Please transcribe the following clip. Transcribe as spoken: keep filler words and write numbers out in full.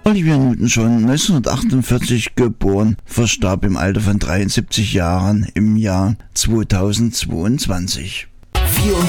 Olivia Newton-John, neunzehnhundertachtundvierzig geboren, verstarb im Alter von dreiundsiebzig Jahren im Jahr zweitausendzweiundzwanzig.